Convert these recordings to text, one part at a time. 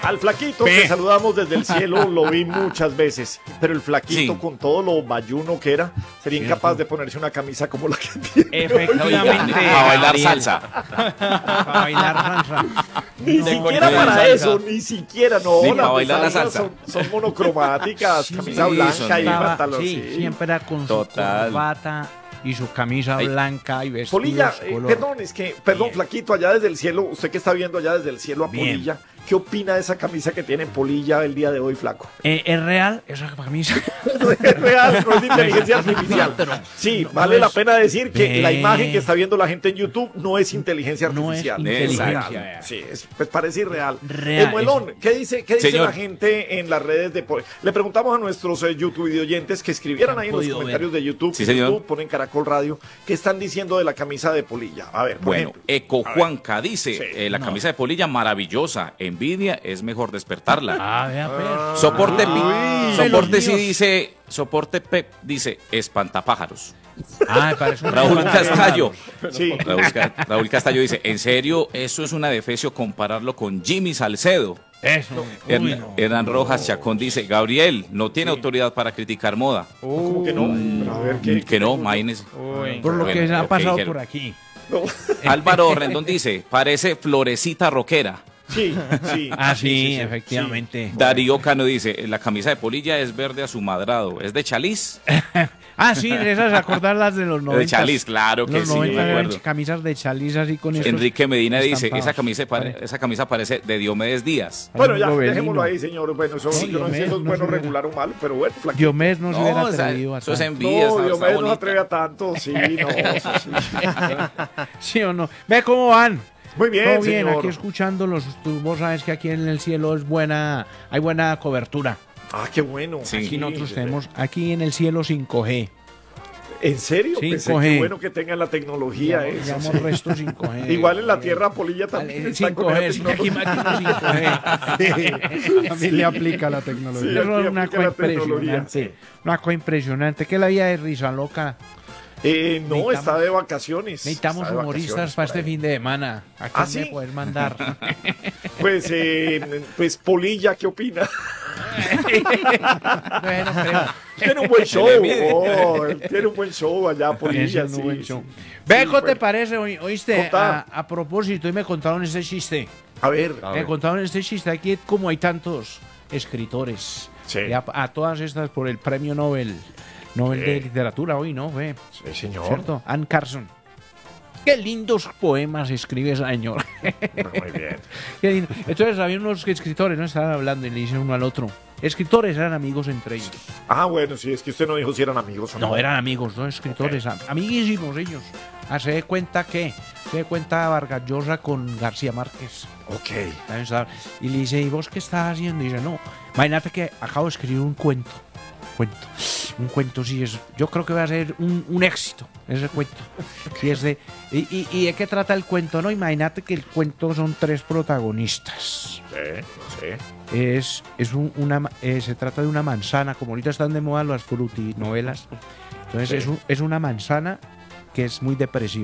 Al flaquito que saludamos desde el cielo lo vi muchas veces, pero el flaquito con todo lo bayuno que era, sería incapaz de ponerse una camisa como la que tiene. Efectivamente. A bailar salsa. A bailar salsa. Ni siquiera para eso, ni siquiera, no. Ni para bailar la salsa. Son monocromáticas, camisa blanca y pantalón. Sí, siempre era con su corbata y su camisa blanca y vestidos Polilla, color. perdón, flaquito, allá desde el cielo, usted que está viendo allá desde el cielo a Polilla, ¿qué opina de esa camisa que tiene Polilla el día de hoy, flaco? ¿Es real esa camisa? Es real, no es de inteligencia artificial. Sí, vale la pena decir que la imagen que está viendo la gente en YouTube no es inteligencia artificial. No es inteligencia. Sí, pues parece irreal. Real. Muelón, ¿qué dice Señor. la gente en las redes de Polilla? Le preguntamos a nuestros YouTube oyentes que escribieran ahí en los comentarios de YouTube. Sí, señor. YouTube, ponen Caracol Radio, ¿qué están diciendo de la camisa de Polilla? A ver, por ejemplo. Eco Juanca dice, la camisa de Polilla maravillosa, envidia es mejor despertarla. Vea, pues. Soporte sí dice, soporte Pep dice, espantapájaros. Me parece un Raúl Castaño. Sí. Raúl Castaño dice, ¿en serio eso es una defecio compararlo con Jimmy Salcedo? Eso. Hernán Rojas Chacón dice, Gabriel no tiene autoridad para criticar moda. ¿Cómo que no? Pero a ver, Que no, imagínese. Por lo que se ha pasado dijeron. por aquí. No. Álvaro Rendón dice, parece florecita rockera. Sí. Sí, efectivamente. Darío Cano dice, la camisa de Polilla es verde a su madrado. ¿Es de Chaliz? Sí, esas acordarlas de los 90. De Chaliz, claro que los sí, 90 me eran acuerdo. camisas de Chaliz así con esos Enrique Medina dice, estampados. esa camisa parece de Diomedes Díaz. Bueno, ya, Gobelino. dejémoslo ahí, señor. Bueno, eso yo no sé si eso es bueno, regular o malo, pero bueno, flaquito. Diomedes no se hubiera o sea, atrevido a eso es tanto. envidia. No, está Dios mío, no se bonita. atreve a tanto. Sí, no, eso sí. ¿Sí o no? Ve cómo van. Muy bien, Todo bien, señor. aquí escuchándolos. Vos sabes que aquí en el cielo es hay buena cobertura. Qué bueno. Sí. Aquí nosotros tenemos, aquí en el cielo 5G. ¿En serio? 5G. Pensé qué bueno que tengan la tecnología. Eso, Llamamos sí. resto 5G. Igual en la Tierra Polilla también está con la 5G, sí, aquí tecnología. máquina 5G. También le aplica la tecnología. Sí, Eso aquí es una aplica cosa la tecnología, impresionante. Una cosa impresionante. Que la vida de risa loca. No, está de vacaciones. Necesitamos Está de humoristas vacaciones para por este ahí. fin de semana. ¿A quién ¿Sí? me puedes mandar? Pues Polilla, ¿qué opina? Bueno, creo. Tiene un buen show. le mide. Tiene un buen show allá, Polilla. Es un Sí, buen show. sí. Beco, Sí, ¿te bueno. parece? Oíste, Contá. a propósito, y me contaron este chiste. A ver. Me contaron este chiste. Aquí, como hay tantos escritores, Sí. y a todas estas por el premio Nobel de literatura hoy, ¿no? Ve, Sí, señor. ¿cierto? Anne Carson. Qué lindos poemas escribe esa señora. Muy bien. Qué lindo. Entonces había unos escritores, ¿no? Estaban hablando y le dicen uno al otro. Escritores eran amigos entre ellos. Bueno, sí, es que usted no dijo si eran amigos o no. No, eran amigos, dos escritores, amiguísimos ellos. Se de cuenta Vargas Llosa con García Márquez. Ok. Y le dice, ¿y vos qué estás haciendo? Y dice, no, imagínate que acabo de escribir un cuento. Un cuento, sí, yo creo que va a ser un éxito, ese cuento. Sí, ¿y de qué trata el cuento? No, imagínate que el cuento son 3 protagonistas. Sí. Se trata de una manzana, como ahorita están de moda las frutinovelas. Entonces es una manzana que es muy depresiva.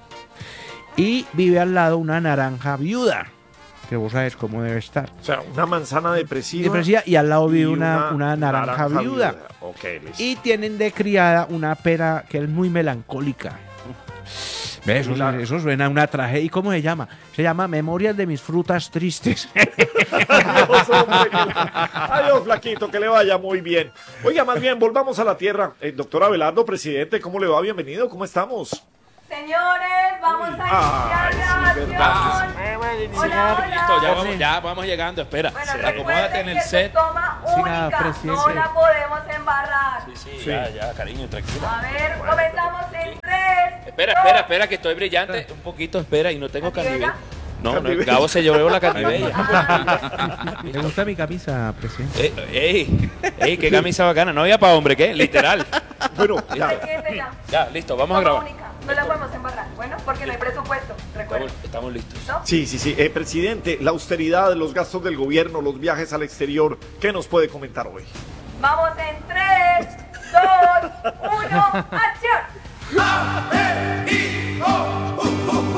Y vive al lado una naranja viuda, que vos sabes cómo debe estar. O sea, una manzana depresiva. Y al lado vive y una naranja viuda. Ok, listo. Y tienen de criada una pera que es muy melancólica. ¿Ves? Eso suena a una tragedia. ¿Y cómo se llama? Se llama Memorias de mis frutas tristes. Adiós, hombre. Adiós, flaquito, que le vaya muy bien. Oiga, más bien, volvamos a la tierra. Doctor Abelardo, presidente, ¿cómo le va? Bienvenido, ¿cómo estamos? Señores, vamos a iniciar la acción. Hola, Listo, ya vamos llegando, espera. Bueno, Acomódate en el que set. es toma única, no la podemos embarrar. Sí, ya, cariño, tranquila. A ver, comenzamos en 3. Espera, que estoy brillante. Un poquito, espera, y no tengo ¿Candibella? candibella. No, Gabo se llevó la candibella. ¿Te gusta mi camisa, presidente? Ey, qué camisa bacana. No había para hombre, ¿qué? Literal. Bueno, Ya, listo, vamos a Toma grabar. única, no la podemos embarrar. Bueno, porque no hay presupuesto, recuerda. Estamos listos. ¿No? Sí. Presidente, la austeridad, los gastos del gobierno, los viajes al exterior, ¿qué nos puede comentar hoy? Vamos en 3, 2, 1, acción.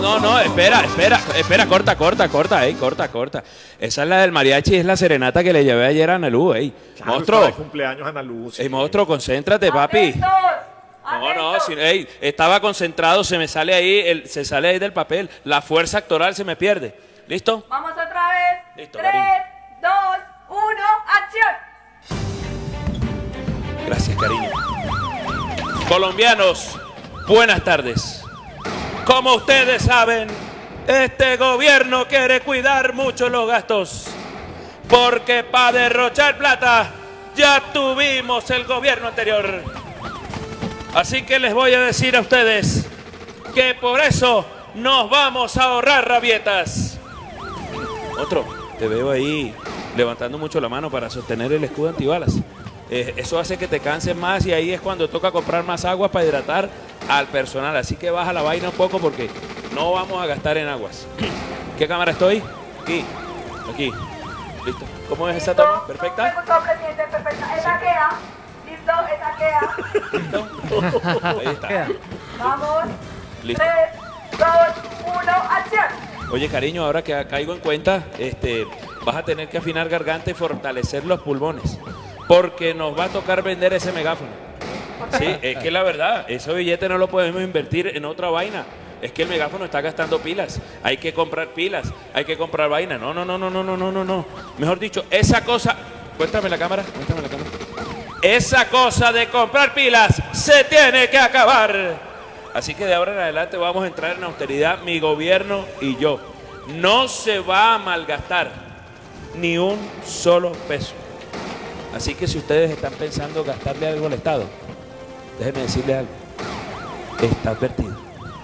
No, espera, corta. Esa es la del mariachi, es la serenata que le llevé ayer a Ana Luz, Claro, monstruo. está de cumpleaños Ana Luz. Monstruo, concéntrate, papi. Atentos. Estaba concentrado, se sale ahí del papel. La fuerza actoral se me pierde. ¿Listo? Vamos otra vez. Listo, 3, cariño. 2, 1, acción. Gracias, cariño. Colombianos, buenas tardes. Como ustedes saben, este gobierno quiere cuidar mucho los gastos, porque para derrochar plata ya tuvimos el gobierno anterior. Así que les voy a decir a ustedes que por eso nos vamos a ahorrar rabietas. Otro, te veo ahí levantando mucho la mano para sostener el escudo antibalas. Eso hace que te canses más y ahí es cuando toca comprar más agua para hidratar al personal. Así que baja la vaina un poco porque no vamos a gastar en aguas. ¿Qué cámara estoy? Aquí. Listo. ¿Cómo es esa toma? ¿Perfecta? Me gustó, presidente, perfecta. Esa queda. Listo, esa queda. ¿Listo? Ahí está. Vamos. Listo. 3, 2, 1, acción. Oye, cariño, ahora que caigo en cuenta, vas a tener que afinar garganta y fortalecer los pulmones, porque nos va a tocar vender ese megáfono. Sí, es que la verdad, ese billete no lo podemos invertir en otra vaina. Es que el megáfono está gastando pilas. Hay que comprar pilas, hay que comprar vaina. No. Mejor dicho, esa cosa... Muéstrame la cámara. Esa cosa de comprar pilas se tiene que acabar. Así que de ahora en adelante vamos a entrar en austeridad, mi gobierno y yo. No se va a malgastar ni un solo peso. Así que si ustedes están pensando gastarle algo al Estado, déjenme decirles algo. Está advertido.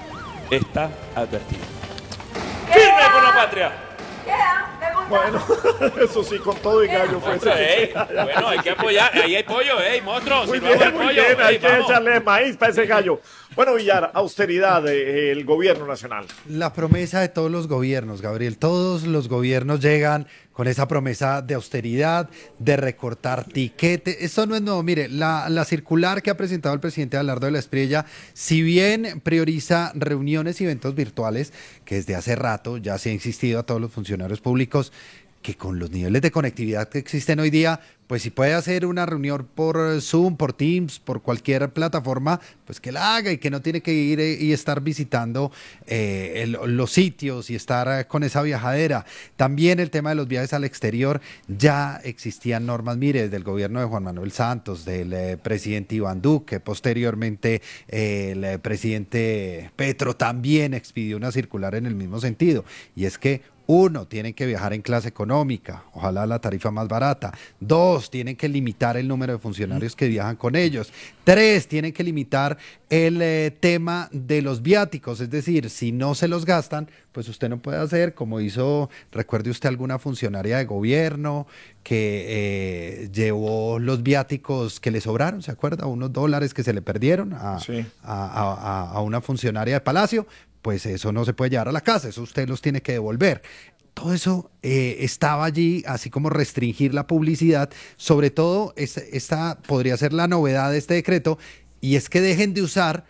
¡Firme por la patria! Queda, me gusta. Bueno, eso sí, con todo y gallo fue ese. Bueno, hay que apoyar. Ahí hay pollo, monstruo. Muy Si vamos al bien, pollo, hay que vamos. echarle maíz para ese gallo. Bueno, Villar, austeridad del gobierno nacional. La promesa de todos los gobiernos, Gabriel. Todos los gobiernos llegan con esa promesa de austeridad, de recortar tiquete. Eso no es nuevo. Mire, la circular que ha presentado el presidente Abelardo de la Espriella, si bien prioriza reuniones y eventos virtuales, que desde hace rato ya se ha insistido a todos los funcionarios públicos que con los niveles de conectividad que existen hoy día, pues si puede hacer una reunión por Zoom, por Teams, por cualquier plataforma, pues que la haga y que no tiene que ir y estar visitando los sitios y estar con esa viajadera. También el tema de los viajes al exterior, ya existían normas, mire, desde el gobierno de Juan Manuel Santos, del presidente Iván Duque, posteriormente el presidente Petro también expidió una circular en el mismo sentido, y es que uno, tienen que viajar en clase económica, ojalá la tarifa más barata. 2, tienen que limitar el número de funcionarios que viajan con ellos. 3, tienen que limitar el tema de los viáticos, es decir, si no se los gastan, pues usted no puede hacer como hizo, recuerde usted alguna funcionaria de gobierno que llevó los viáticos que le sobraron, ¿se acuerda? Unos dólares que se le perdieron a una funcionaria de Palacio. Pues eso no se puede llevar a la casa, eso usted los tiene que devolver. Todo eso estaba allí, así como restringir la publicidad. Sobre todo, esta podría ser la novedad de este decreto, y es que dejen de usar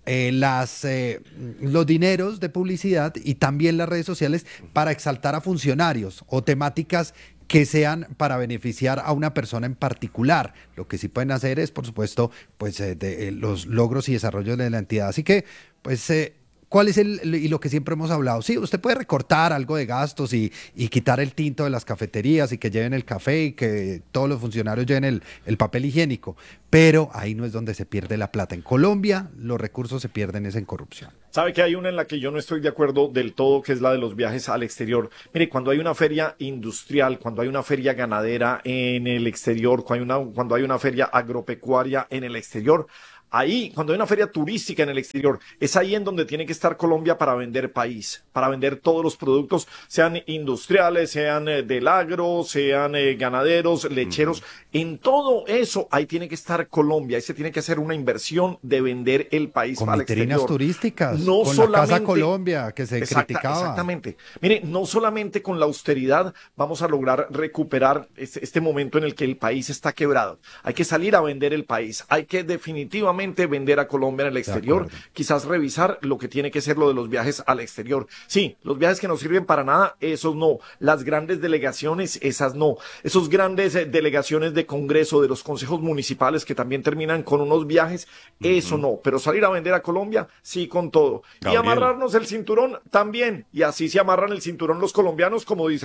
los dineros de publicidad y también las redes sociales para exaltar a funcionarios o temáticas que sean para beneficiar a una persona en particular. Lo que sí pueden hacer es, por supuesto, pues los logros y desarrollos de la entidad. Así que, pues... ¿cuál es y lo que siempre hemos hablado? Sí, usted puede recortar algo de gastos y quitar el tinto de las cafeterías y que lleven el café y que todos los funcionarios lleven el papel higiénico, pero ahí no es donde se pierde la plata. En Colombia los recursos se pierden es en corrupción. ¿Sabe que hay una en la que yo no estoy de acuerdo del todo, que es la de los viajes al exterior? Mire, cuando hay una feria industrial, cuando hay una feria ganadera en el exterior, cuando hay una feria agropecuaria en el exterior, ahí, cuando hay una feria turística en el exterior, es ahí en donde tiene que estar Colombia para vender país, para vender todos los productos, sean industriales, sean del agro, sean ganaderos, lecheros. En todo eso, ahí tiene que estar Colombia, ahí se tiene que hacer una inversión de vender el país con al exterior. vitrinas turísticas, no con solamente, la Casa Colombia, que se criticaba. Exactamente. Mire, no solamente con la austeridad vamos a lograr recuperar este momento en el que el país está quebrado. Hay que salir a vender el país, hay que definitivamente solamente vender a Colombia en el exterior, quizás revisar lo que tiene que ser lo de los viajes al exterior. Sí, los viajes que no sirven para nada, esos no. Las grandes delegaciones, esas no. Esos grandes delegaciones de Congreso, de los consejos municipales que también terminan con unos viajes, eso no. Pero salir a vender a Colombia, sí, con todo. Gabriel. Y amarrarnos el cinturón también. Y así se amarran el cinturón los colombianos, como dice